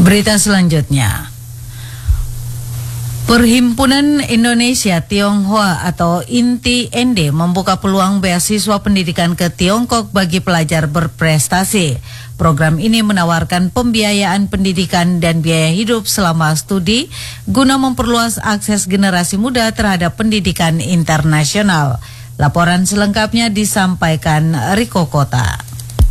Berita selanjutnya. Perhimpunan Indonesia Tionghoa atau INTI-ND membuka peluang beasiswa pendidikan ke Tiongkok bagi pelajar berprestasi. Program ini menawarkan pembiayaan pendidikan dan biaya hidup selama studi guna memperluas akses generasi muda terhadap pendidikan internasional. Laporan selengkapnya disampaikan Riko Kota.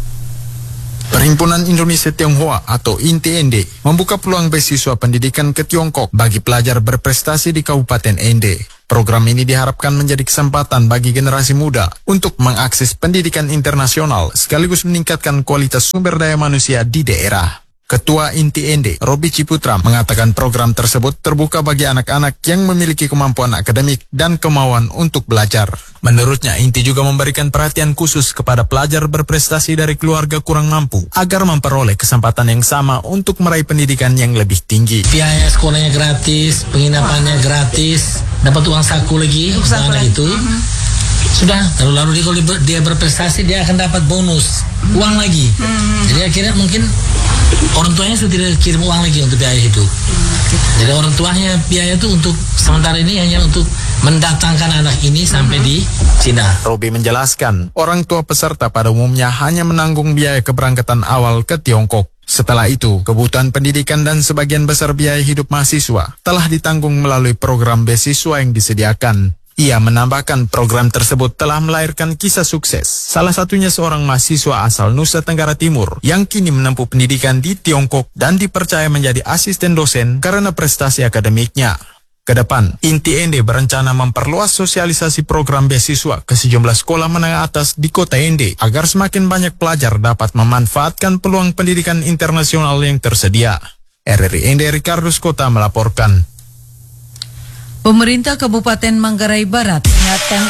Perhimpunan Indonesia Tionghoa atau INTI-ND membuka peluang beasiswa pendidikan ke Tiongkok bagi pelajar berprestasi di Kabupaten Ende. Program ini diharapkan menjadi kesempatan bagi generasi muda untuk mengakses pendidikan internasional sekaligus meningkatkan kualitas sumber daya manusia di daerah. Ketua INTI-ND, Robi Ciputra, mengatakan program tersebut terbuka bagi anak-anak yang memiliki kemampuan akademik dan kemauan untuk belajar. Menurutnya, INTI juga memberikan perhatian khusus kepada pelajar berprestasi dari keluarga kurang mampu agar memperoleh kesempatan yang sama untuk meraih pendidikan yang lebih tinggi. Biaya sekolahnya gratis, penginapannya gratis, dapat uang saku lagi, anak itu. Sudah, lalu kalau dia berprestasi dia akan dapat bonus uang lagi. Jadi akhirnya mungkin orang tuanya sudah tidak kirim uang lagi untuk biaya hidup. Jadi orang tuanya biaya itu untuk sementara ini hanya untuk mendatangkan anak ini sampai di Cina. Robi menjelaskan, orang tua peserta pada umumnya hanya menanggung biaya keberangkatan awal ke Tiongkok. Setelah itu, kebutuhan pendidikan dan sebagian besar biaya hidup mahasiswa telah ditanggung melalui program beasiswa yang disediakan. Ia menambahkan program tersebut telah melahirkan kisah sukses. Salah satunya seorang mahasiswa asal Nusa Tenggara Timur yang kini menempuh pendidikan di Tiongkok dan dipercaya menjadi asisten dosen karena prestasi akademiknya. Kedepan, INTI-ND berencana memperluas sosialisasi program beasiswa ke sejumlah sekolah menengah atas di kota Ende agar semakin banyak pelajar dapat memanfaatkan peluang pendidikan internasional yang tersedia. RRI Ende Ricardo Kota melaporkan. Pemerintah Kabupaten Manggarai Barat ingatkan.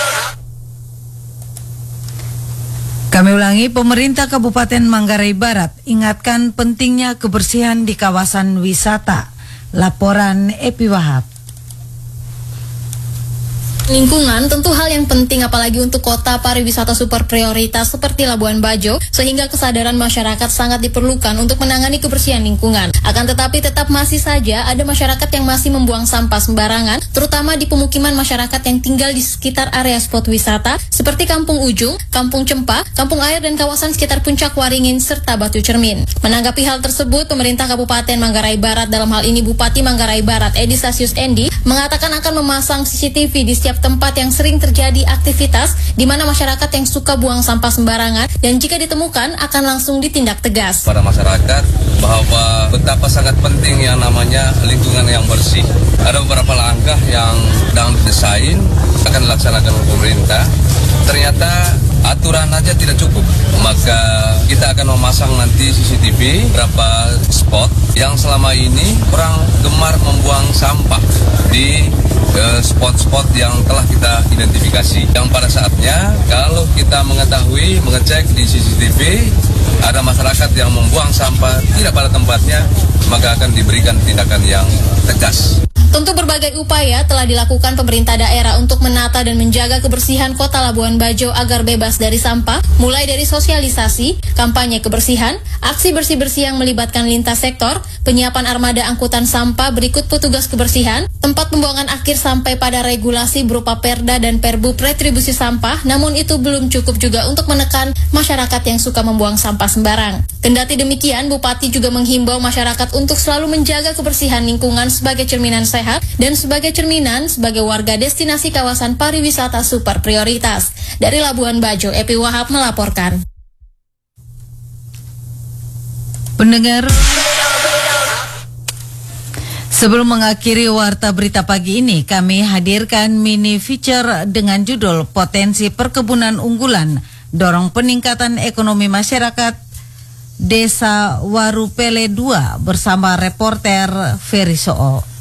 Kami ulangi, pemerintah Kabupaten Manggarai Barat ingatkan pentingnya kebersihan di kawasan wisata. Laporan Epi Wahab. Lingkungan tentu hal yang penting apalagi untuk kota pariwisata super prioritas seperti Labuan Bajo, sehingga kesadaran masyarakat sangat diperlukan untuk menangani kebersihan lingkungan. Akan tetapi tetap masih saja ada masyarakat yang masih membuang sampah sembarangan, terutama di pemukiman masyarakat yang tinggal di sekitar area spot wisata seperti Kampung Ujung, Kampung Cempa, Kampung Air dan kawasan sekitar Puncak Waringin serta Batu Cermin. Menanggapi hal tersebut, pemerintah Kabupaten Manggarai Barat, dalam hal ini Bupati Manggarai Barat Edi Stasius Endi, mengatakan akan memasang CCTV di setiap tempat yang sering terjadi aktivitas di mana masyarakat yang suka buang sampah sembarangan dan jika ditemukan akan langsung ditindak tegas. Pada masyarakat bahwa betapa sangat penting yang namanya lingkungan yang bersih. Ada beberapa langkah yang sedang didesain akan dilaksanakan oleh pemerintah. Ternyata aturan aja tidak cukup, maka kita akan memasang nanti CCTV berapa spot yang selama ini orang gemar membuang sampah di spot-spot yang telah kita identifikasi. Yang pada saatnya kalau kita mengetahui, mengecek di CCTV ada masyarakat yang membuang sampah tidak pada tempatnya, maka akan diberikan tindakan yang tegas. Tentu berbagai upaya telah dilakukan pemerintah daerah untuk menata dan menjaga kebersihan kota Labuan Bajo agar bebas dari sampah, mulai dari sosialisasi, kampanye kebersihan, aksi bersih-bersih yang melibatkan lintas sektor, penyiapan armada angkutan sampah berikut petugas kebersihan, tempat pembuangan akhir sampai pada regulasi berupa Perda dan Perbup retribusi sampah, namun itu belum cukup juga untuk menekan masyarakat yang suka membuang sampah sembarang. Kendati demikian, Bupati juga menghimbau masyarakat untuk selalu menjaga kebersihan lingkungan sebagai cerminan sehat dan sebagai cerminan sebagai warga destinasi kawasan pariwisata super prioritas. Dari Labuan Bajo, Epi Wahab melaporkan. Pendengar, sebelum mengakhiri warta berita pagi ini, kami hadirkan mini feature dengan judul Potensi Perkebunan Unggulan, Dorong Peningkatan Ekonomi Masyarakat Desa Warupele 2 bersama reporter Ferry Soo.